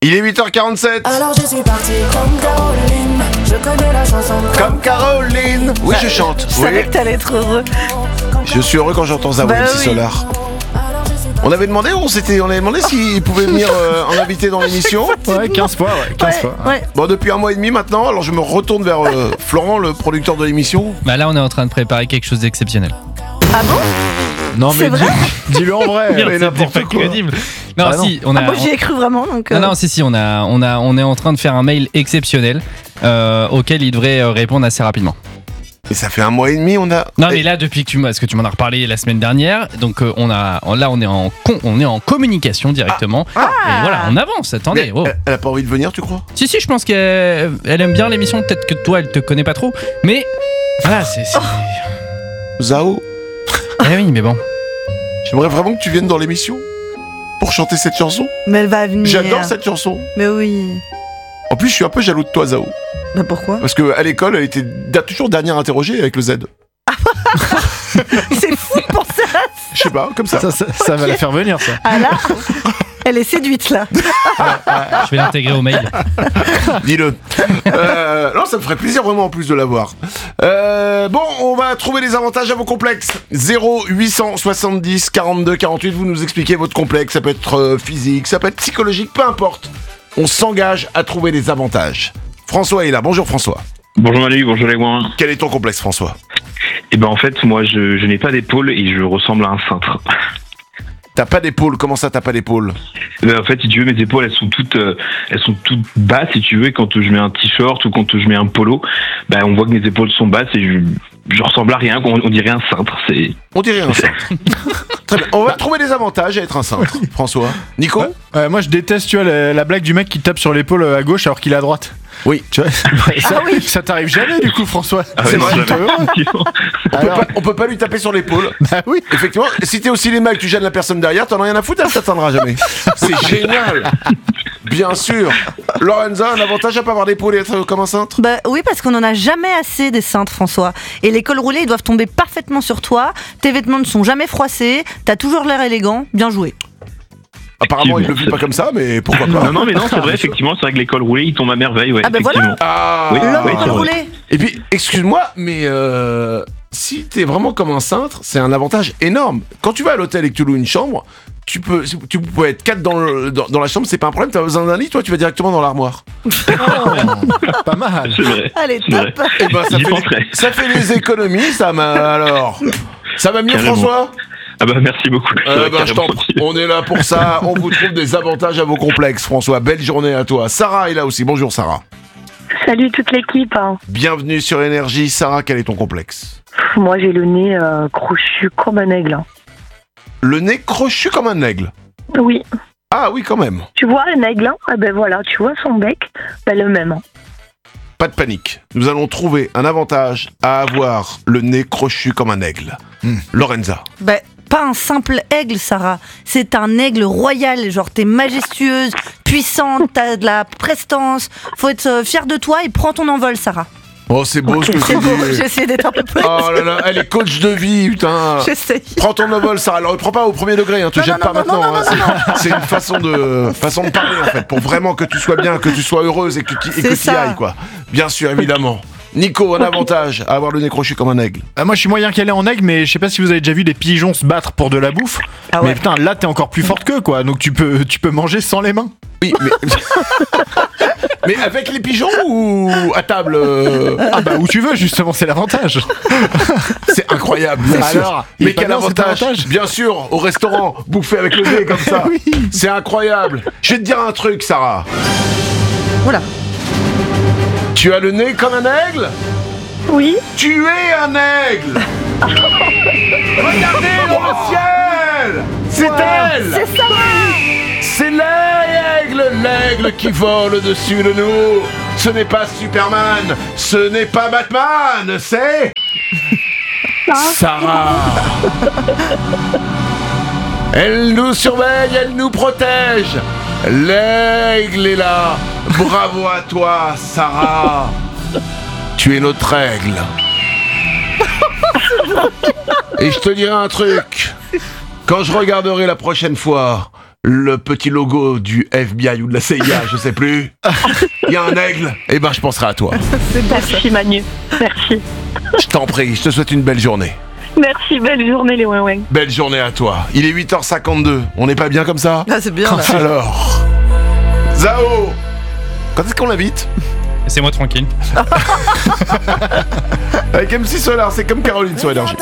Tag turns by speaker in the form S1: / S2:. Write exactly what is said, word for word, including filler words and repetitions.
S1: Il est huit heures quarante-sept.
S2: Alors je suis parti comme Caroline. Je connais la chanson
S1: Comme Caroline. Oui, je chante.
S3: Je
S1: Oui.
S3: savais que t'allais être heureux.
S1: Je suis heureux quand j'entends Zao
S3: Bah
S1: M C
S3: oui.
S1: Solar. On avait demandé, on s'était, on avait demandé s'il pouvait venir euh, en invité dans l'émission.
S4: Ouais, quinze fois, ouais, quinze
S3: Ouais,
S4: fois.
S3: ouais.
S1: Bon, depuis un mois et demi maintenant, alors je me retourne vers euh, Florent, le producteur de l'émission.
S5: Bah là, on est en train de préparer quelque chose d'exceptionnel.
S3: Ah bon?
S4: Non,
S3: C'est
S4: mais
S3: vrai
S4: dis, dis-le en vrai.
S1: mais n'importe
S5: pas
S1: quoi.
S5: crédible. Non,
S4: Ah non.
S5: si, on a.
S3: Ah, moi j'y ai cru vraiment donc.
S5: Non,
S3: euh,
S5: non, si, si, on a, on a, on est en train de faire un mail exceptionnel euh, auquel il devrait euh, répondre assez rapidement.
S1: Et ça fait un mois et demi, on a.
S5: Non, mais là, depuis que tu m'as, parce que tu m'en as reparlé la semaine dernière, donc euh, on a, là, on est en, con- on est en communication directement.
S3: Ah.
S5: Et voilà, on avance. Attendez.
S1: Mais
S5: Oh.
S1: elle, elle a pas envie de venir, tu crois?
S5: Si, si, je pense qu'elle elle aime bien l'émission. Peut-être que toi, elle te connaît pas trop, mais voilà, c'est. c'est...
S1: Zao,
S5: Eh oui, mais bon.
S1: j'aimerais vraiment que tu viennes dans l'émission pour chanter cette chanson.
S3: Mais elle va venir.
S1: J'adore cette chanson.
S3: Mais oui.
S1: En plus, je suis un peu jaloux de toi, Zao.
S3: Bah pourquoi?
S1: Parce qu'à l'école, elle était da- toujours dernière interrogée avec le Z.
S3: C'est fou de penser à
S1: Je sais pas, comme ça.
S4: Ça, ça, ça va la faire venir, ça.
S3: Ah là, elle est séduite là.
S5: Je vais l'intégrer au mail.
S1: Dis-le. Euh, non, ça me ferait plaisir vraiment en plus de l'avoir. Euh, bon, on va trouver les avantages à vos complexes. zéro huit cent soixante-dix quarante-deux quarante-huit, vous nous expliquez votre complexe. Ça peut être euh, physique, ça peut être psychologique, peu importe. On s'engage à trouver les avantages. François est là. Bonjour François.
S6: Bonjour Manu, bonjour les coins.
S1: Quel est ton complexe, François?
S6: Et ben en fait, moi je, je n'ai pas d'épaule et je ressemble à un cintre.
S1: T'as pas d'épaule. Comment ça, t'as pas d'épaule?
S6: Ben, en fait, si tu veux, mes épaules elles sont toutes, euh, elles sont toutes basses, si tu veux. Et quand je mets un t-shirt ou quand je mets un polo, ben on voit que mes épaules sont basses et je, je ressemble à rien. On, on dirait un cintre. C'est
S1: On dirait un cintre. Très bien. On va trouver des avantages à être un cintre. François. Nico?
S4: Ouais. Euh, moi, je déteste, tu vois, la, la blague du mec qui tape sur l'épaule à gauche alors qu'il est à droite.
S1: Oui.
S4: Tu vois, ça,
S3: oui.
S4: ça t'arrive jamais, du coup, François.
S6: Ah ouais,
S4: C'est
S6: non,
S4: vrai,
S6: jamais.
S4: toi, heureux.
S1: On peut,
S4: Alors,
S1: pas, on peut pas lui taper sur l'épaule.
S4: bah oui.
S1: Effectivement, si t'es aussi les mecs, tu gênes la personne derrière, t'en as rien à foutre, elle t'atteindra jamais. C'est génial. Bien sûr. Lorenza, un avantage à pas avoir d'épaule et être comme un cintre?
S3: Bah oui, parce qu'on en a jamais assez des cintres, François. Et les cols roulés, ils doivent tomber parfaitement sur toi. Tes vêtements ne sont jamais froissés. T'as toujours l'air élégant. Bien joué.
S1: Apparemment, il le vit
S6: Effectivement,
S1: pas comme ça, mais pourquoi pas.
S6: Non, non, mais non, c'est vrai, effectivement, c'est vrai que l'école roulée, il tombe à merveille, ouais.
S3: Ah ben voilà.
S6: effectivement.
S1: Ah.
S6: Oui.
S3: L'homme
S6: oui,
S3: au
S6: c'est
S3: col
S6: vrai.
S3: roulé.
S1: Et puis, excuse-moi, mais euh, si t'es vraiment comme un cintre, c'est un avantage énorme. Quand tu vas à l'hôtel et que tu loues une chambre, tu peux, tu peux être quatre dans, le, dans, dans la chambre, c'est pas un problème. T'as besoin d'un lit, toi, tu vas directement dans l'armoire.
S4: Pas mal.
S6: C'est vrai.
S3: Allez,
S6: C'est vrai.
S3: top.
S1: Et ben, ça
S6: J'y
S1: fait,
S6: penserai.
S1: ça fait des économies, ça m'a alors. Ça va mieux,
S6: Carrément.
S1: François?
S6: Ah bah merci beaucoup.
S1: Euh,
S6: Ouais,
S1: ben, je t'en
S6: carrément.
S1: prie. On est là pour ça. On vous trouve des avantages à vos complexes, François. Belle journée à toi. Sarah est là aussi. Bonjour, Sarah.
S7: Salut toute l'équipe. hein.
S1: Bienvenue sur Énergie. Sarah, quel est ton complexe?
S7: Pff, Moi j'ai le nez euh, crochu comme un aigle. hein.
S1: Le nez crochu comme un aigle.
S7: Oui,
S1: Ah oui, quand même.
S7: tu vois un aigle, hein ah ben voilà, tu vois son bec, ben le même. hein.
S1: Pas de panique. Nous allons trouver un avantage à avoir le nez crochu comme un aigle.
S4: Hmm.
S1: Lorenza.
S3: Bah, pas un simple aigle, Sarah. C'est un aigle royal. Genre, t'es majestueuse, puissante, t'as de la prestance. Faut être euh, fière de toi et prends ton envol, Sarah.
S1: Oh, c'est beau
S3: Ok,
S1: ce que
S3: c'est
S1: tu
S3: beau.
S1: dis.
S3: J'essaie d'être un peu plus.
S1: Oh là là, elle est coach de vie, putain.
S3: J'essaie.
S1: Prends ton envol, Sarah. Alors, prends pas au premier degré, hein. Te
S3: Non,
S1: jette
S3: non,
S1: pas
S3: non, non,
S1: maintenant.
S3: non,
S1: hein.
S3: non,
S1: C'est- C'est une façon de, façon de parler, en fait, pour vraiment que tu sois bien, que tu sois heureuse et que tu et
S3: C'est
S1: que tu y
S3: ça.
S1: ailles, quoi. Bien sûr, évidemment. Nico, un avantage à avoir le nez crochu comme un aigle.
S4: Ah, moi, je suis moyen calé en aigle, mais je sais pas si vous avez déjà vu des pigeons se battre pour de la bouffe.
S3: Ah
S4: Mais
S3: ouais.
S4: putain, là, t'es encore plus forte qu'eux, quoi. Donc, tu peux, tu peux manger sans les mains.
S1: Oui, mais. Mais avec les pigeons ou à table euh,
S4: Ah, bah, où tu veux, justement, c'est l'avantage.
S1: C'est incroyable, bien sûr.
S4: Alors, il est
S1: Mais
S4: pas
S1: quel
S4: bien, cet
S1: avantage,
S4: avantage
S1: bien sûr, au restaurant, bouffer avec le nez comme ça.
S4: Oui.
S1: C'est incroyable. Je vais te dire un truc, Sarah.
S3: Voilà.
S1: Tu as le nez comme un aigle?
S7: Oui,
S1: Tu es un aigle. Regardez dans le ciel. C'est elle.
S3: C'est ça.
S1: C'est l'aigle, l'aigle qui vole au-dessus de nous. Ce n'est pas Superman, ce n'est pas Batman, c'est... Sarah. Elle nous surveille, elle nous protège. L'aigle est là. Bravo à toi, Sarah. Tu es notre aigle. Et je te dirai un truc. Quand je regarderai la prochaine fois le petit logo du F B I ou de la C I A, je sais plus. Il y a un aigle. Eh ben, je penserai à toi.
S7: Merci Manu. Merci.
S1: Je t'en prie, je te souhaite une belle journée.
S7: Merci, belle journée les ouin-ouin.
S1: Belle journée à toi. Il est huit heures cinquante-deux. On n'est pas bien comme ça?
S3: Ah, c'est bien, là.
S1: Alors, Zao, quand est-ce qu'on l'invite?
S5: C'est moi tranquille.
S1: Avec M C Solar, c'est comme Caroline sur Énergie.